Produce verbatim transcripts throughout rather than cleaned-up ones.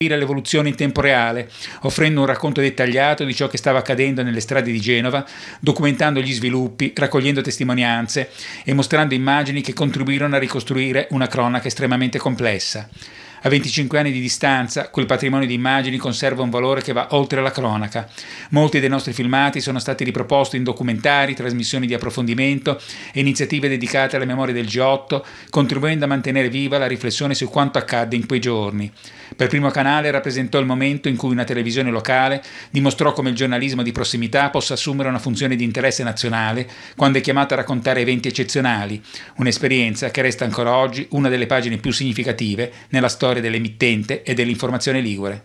l'evoluzione in tempo reale, offrendo un racconto dettagliato di ciò che stava accadendo nelle strade di Genova, documentando gli sviluppi, raccogliendo testimonianze e mostrando immagini che contribuirono a ricostruire una cronaca estremamente complessa. A venticinque anni di distanza, quel patrimonio di immagini conserva un valore che va oltre la cronaca. Molti dei nostri filmati sono stati riproposti in documentari, trasmissioni di approfondimento e iniziative dedicate alla memoria del G otto, contribuendo a mantenere viva la riflessione su quanto accadde in quei giorni. Per Primo Canale rappresentò il momento in cui una televisione locale dimostrò come il giornalismo di prossimità possa assumere una funzione di interesse nazionale quando è chiamato a raccontare eventi eccezionali, un'esperienza che resta ancora oggi una delle pagine più significative nella storia dell'emittente e dell'informazione ligure.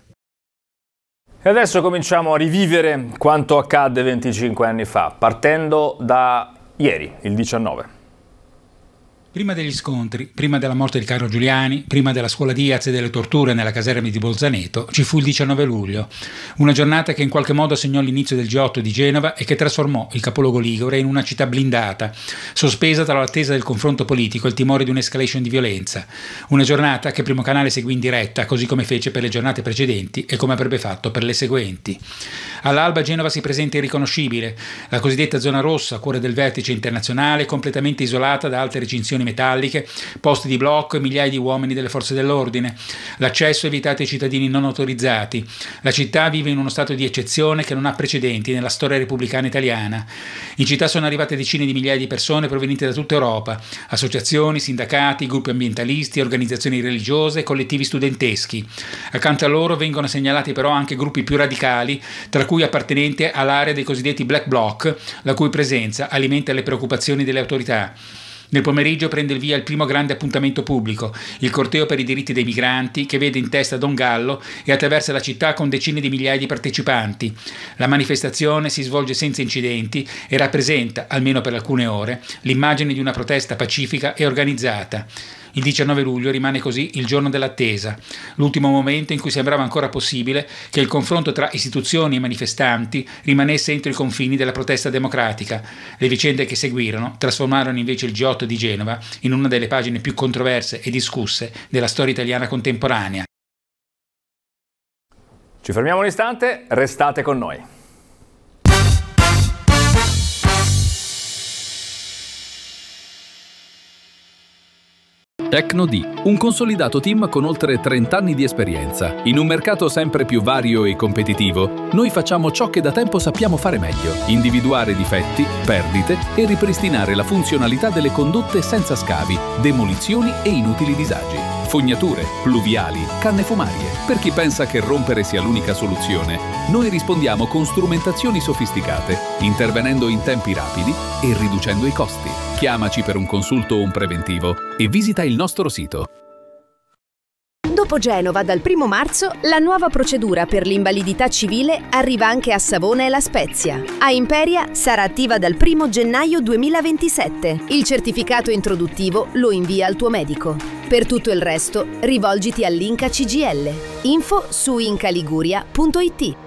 E adesso cominciamo a rivivere quanto accadde venticinque anni fa, partendo da ieri, il diciannove. Prima degli scontri, prima della morte di Carlo Giuliani, prima della scuola Diaz e delle torture nella caserma di Bolzaneto, ci fu il diciannove luglio, una giornata che in qualche modo segnò l'inizio del G otto di Genova e che trasformò il capoluogo ligure in una città blindata, sospesa tra l'attesa del confronto politico e il timore di un'escalation di violenza. Una giornata che Primo Canale seguì in diretta, così come fece per le giornate precedenti e come avrebbe fatto per le seguenti. All'alba Genova si presenta irriconoscibile, la cosiddetta zona rossa, cuore del vertice internazionale, completamente isolata da alte recinzioni metalliche, posti di blocco e migliaia di uomini delle forze dell'ordine. L'accesso è vietato ai cittadini non autorizzati. La città vive in uno stato di eccezione che non ha precedenti nella storia repubblicana italiana. In città sono arrivate decine di migliaia di persone provenienti da tutta Europa, associazioni, sindacati, gruppi ambientalisti, organizzazioni religiose e collettivi studenteschi. Accanto a loro vengono segnalati però anche gruppi più radicali, tra cui appartenenti all'area dei cosiddetti Black Bloc, la cui presenza alimenta le preoccupazioni delle autorità. Nel pomeriggio prende il via il primo grande appuntamento pubblico, il corteo per i diritti dei migranti, che vede in testa Don Gallo e attraversa la città con decine di migliaia di partecipanti. La manifestazione si svolge senza incidenti e rappresenta, almeno per alcune ore, l'immagine di una protesta pacifica e organizzata. Il diciannove luglio rimane così il giorno dell'attesa, l'ultimo momento in cui sembrava ancora possibile che il confronto tra istituzioni e manifestanti rimanesse entro i confini della protesta democratica. Le vicende che seguirono trasformarono invece il G otto di Genova in una delle pagine più controverse e discusse della storia italiana contemporanea. Ci fermiamo un istante, restate con noi. Tecnodi, un consolidato team con oltre trenta anni di esperienza. In un mercato sempre più vario e competitivo, noi facciamo ciò che da tempo sappiamo fare meglio: individuare difetti, perdite e ripristinare la funzionalità delle condotte senza scavi, demolizioni e inutili disagi. Fognature, pluviali, canne fumarie. Per chi pensa che rompere sia l'unica soluzione, noi rispondiamo con strumentazioni sofisticate, intervenendo in tempi rapidi e riducendo i costi. Chiamaci per un consulto o un preventivo e visita il nostro sito. Dopo Genova, dal primo marzo, la nuova procedura per l'invalidità civile arriva anche a Savona e La Spezia. A Imperia sarà attiva dal primo gennaio duemilaventisette. Il certificato introduttivo lo invia al tuo medico. Per tutto il resto, rivolgiti all'Inca C G I L. Info su incaliguria punto it.